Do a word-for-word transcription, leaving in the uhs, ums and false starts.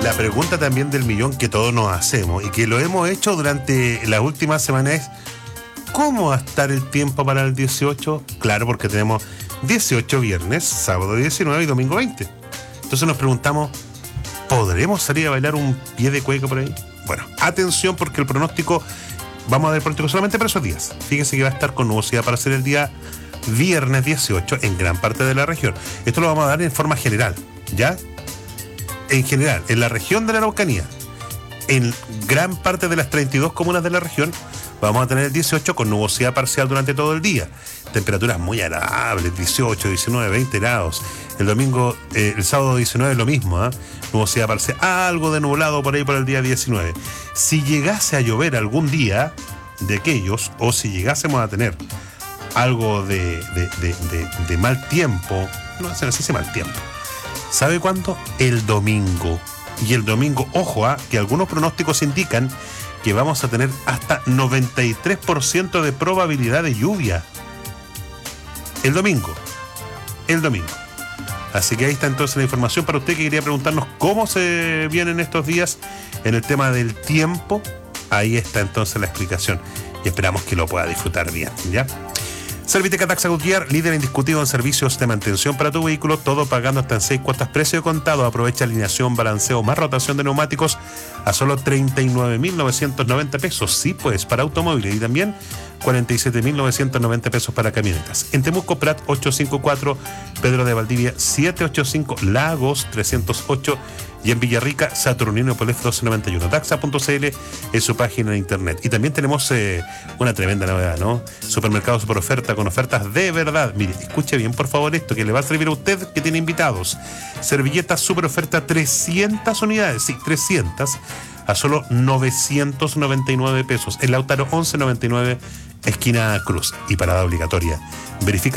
La pregunta también del millón que todos nos hacemos y que lo hemos hecho durante las últimas semanas es: ¿cómo va a estar el tiempo para el dieciocho? Claro, porque tenemos dieciocho viernes, sábado diecinueve y domingo veinte. Entonces nos preguntamos, ¿podremos salir a bailar un pie de cueca por ahí? Bueno, atención, porque el pronóstico, vamos a dar el pronóstico solamente para esos días. Fíjense que va a estar con nubosidad para ser el día viernes dieciocho en gran parte de la región. Esto lo vamos a dar en forma general, ¿ya? En general, en la región de la Araucanía, en gran parte de las treinta y dos comunas de la región, vamos a tener el dieciocho con nubosidad parcial durante todo el día. Temperaturas muy agradables, dieciocho, diecinueve, veinte grados. El domingo, eh, el sábado diecinueve lo mismo, ¿eh? Nubosidad parcial, algo de nublado por ahí por el día diecinueve. Si llegase a llover algún día de aquellos, o si llegásemos a tener algo de, de, de, de, de mal tiempo, no sé si es mal tiempo, ¿sabe cuándo? El domingo. Y el domingo, ojo, ¿eh? que algunos pronósticos indican que vamos a tener hasta noventa y tres por ciento de probabilidad de lluvia. El domingo. El domingo. Así que ahí está entonces la información para usted que quería preguntarnos cómo se vienen estos días en el tema del tiempo. Ahí está entonces la explicación y esperamos que lo pueda disfrutar bien, ¿ya? Serviteca Taxa Gutiérrez, líder indiscutido en servicios de mantención para tu vehículo, todo pagando hasta en seis cuotas, precio de contado. Aprovecha alineación, balanceo más rotación de neumáticos a solo treinta y nueve mil novecientos noventa pesos. Sí, pues, para automóviles, y también cuarenta y siete mil novecientos noventa pesos para camionetas. En Temuco, Prat ochocientos cincuenta y cuatro, Pedro de Valdivia setecientos ochenta y cinco, Lagos trescientos ocho y en Villarrica, Saturnino Polef doce noventa y uno. Taxa punto c l es su página de internet. Y también tenemos eh, una tremenda novedad, ¿no? Supermercado Super Oferta con ofertas de verdad. Mire, escuche bien por favor esto que le va a servir a usted que tiene invitados. Servilletas Super Oferta, trescientas unidades, sí, trescientas, a solo novecientos noventa y nueve pesos. En Lautaro once noventa y nueve, esquina Cruz. Y parada obligatoria. Verifica